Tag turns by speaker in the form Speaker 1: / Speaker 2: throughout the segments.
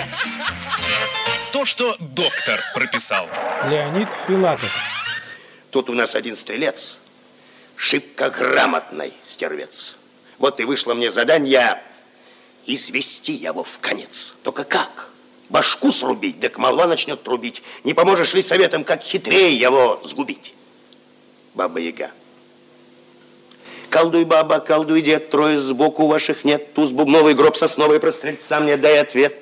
Speaker 1: То, что доктор прописал.
Speaker 2: Леонид Филатов.
Speaker 3: Тут у нас один стрелец, шибко грамотный стервец. Вот и вышло мне задание извести его в конец. Только как? Башку срубить, так молва начнет трубить. Не поможешь ли советом, как хитрее его сгубить? Баба-яга. Колдуй, баба, колдуй, дед, трое сбоку ваших нет. Туз бубновый, гроб сосновый, про стрельца мне дай ответ.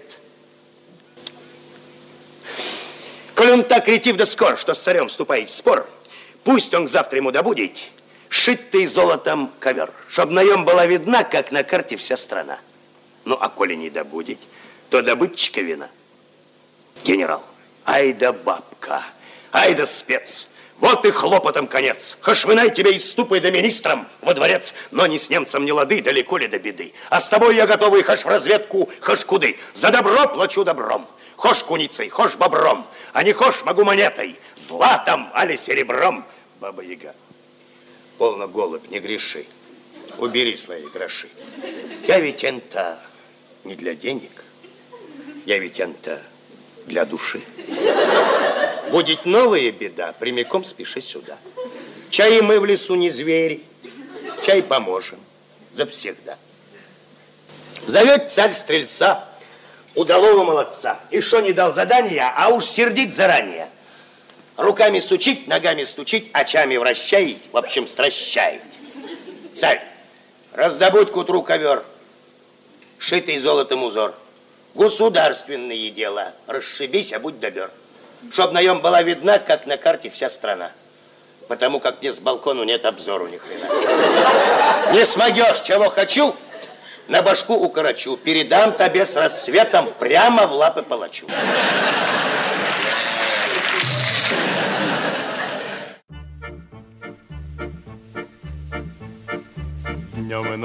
Speaker 3: Коль он так ретив да скор, что с царем вступает в спор, пусть он к завтра ему добудет шитый золотом ковер, чтоб на нем была видна, как на карте вся страна. Ну, а коли не добудет, то добытчика вина. Генерал, ай да бабка, ай да спец, вот и хлопотом конец. Хошвынай тебя из ступой да министром во дворец, но ни с немцем не лады, далеко ли до беды. А с тобой я готовый хошь в разведку, хошь куды. За добро плачу добром, хошь куницей, хошь бобром, а не хошь могу монетой, златом, али серебром. Баба-яга, полно, голубь, не греши, убери свои гроши. Я ведь это не для денег, я ведь это для души. Будет новая беда, прямиком спеши сюда. Чай мы в лесу не звери, чай поможем завсегда. Зовет царь стрельца, удалого молодца, и что не дал задания, а уж сердит заранее. Руками сучить, ногами стучить, очами вращает, в общем, стращает. Царь, раздобудь к утру ковер, шитый золотом узор. Государственные дела, расшибись, а будь добер. Чтоб на нем была видна, как на карте вся страна. Потому как мне с балкону нет обзору ни хрена. Не смогешь, чего хочу, на башку укорочу. Передам тебе с рассветом прямо в лапы палачу.
Speaker 4: Днем и